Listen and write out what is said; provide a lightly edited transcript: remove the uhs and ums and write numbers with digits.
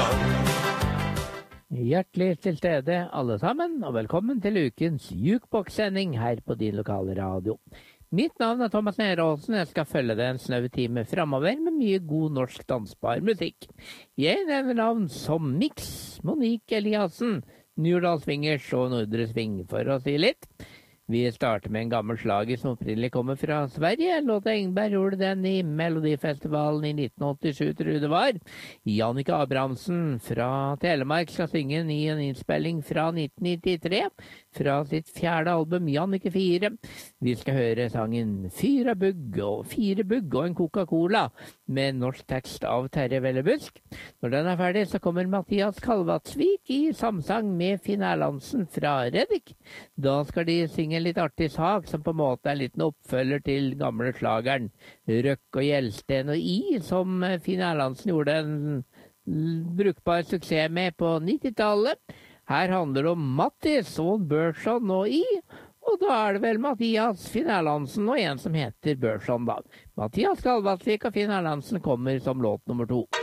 Hjertelig til stede alle sammen, og velkommen til ukens Jukebox-sending her på din lokale radio. Mitt navn er Thomas Neråsen, jeg skal følge deg en snau time fremover med mye god norsk dansbar musikk. Jeg nevner navn som Mix, Monique Eliassen, Njurdal Swingers og Nordre Sving, for å si litt. Vi starter med en gammel slager som opprinnelig kommer fra Sverige. Lotte Engberg gjorde den i Melodifestivalen i 1987, tror jeg det var. Jannicke Abrahamsen fra Telemark skal synge i en innspilling fra 1993, fra sitt fjerde album Jannicke 4. Vi skal høre sangen Fire bugg og en Coca-Cola, med norsk tekst av Terje Vellebusk. Når den er ferdig, så kommer Mathias Kalvatsvik i samsang med Finn Erlandsen fra Reddik. Da skal de synge en litt artig sak som på en måte er en liten oppfølger til gamle slageren Røkk og Gjelsten og I, som Finn Erlandsen gjorde en brukbar suksess med på 90-tallet. Her handler det om Mattis og Børson og I, og da er det vel Mathias, Finn Erlandsen og en som heter Børson da. Mathias Kalvatsvik og Finn Erlandsen kommer som låt nummer 2.